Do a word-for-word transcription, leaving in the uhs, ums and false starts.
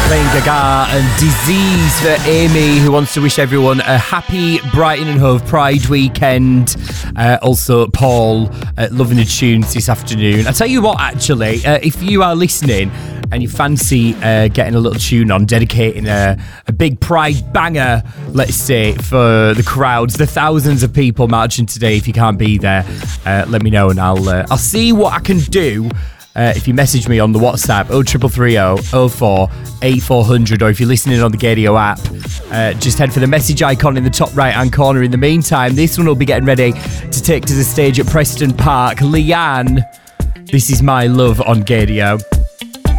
Playing Gaga and Disease for Amy, who wants to wish everyone a happy Brighton and Hove Pride weekend. Uh, also, Paul, uh, loving the tunes this afternoon. I tell you what, actually, uh, if you are listening and you fancy uh, getting a little tune on, dedicating a, a big Pride banger, let's say, for the crowds, the thousands of people marching today, if you can't be there, uh, let me know and I'll uh, I'll see what I can do. Uh, if you message me on the WhatsApp oh three three three oh oh four eight four hundred, or if you're listening on the Gadio app, uh, just head for the message icon in the top right hand corner. In the meantime, this one will be getting ready to take to the stage at Preston Park. Leanne, This Is My Love on Gadio.